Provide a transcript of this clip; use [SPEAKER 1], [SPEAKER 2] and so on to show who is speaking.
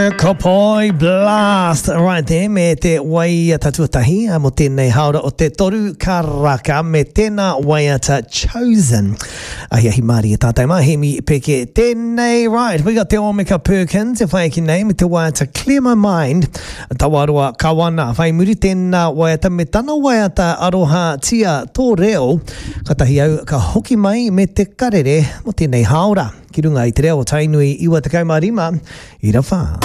[SPEAKER 1] Kopoi Blast right there me te waiata tuatahi mo tēnei haora o te toru karaka me tēnā waiata Chosen. Ahi Māori e tātai mahemi peke tēnei. Right, we got te Omeka Perkins e whai ki nei me te waiata Clear My Mind tawarua kawana whai muri tēnā waiata me tana waiata aroha tia tō reo katahi au ka hoki mai me te karere mo tēnei haora ki runga i te reo tainui iwa te kaumārima i ra whā.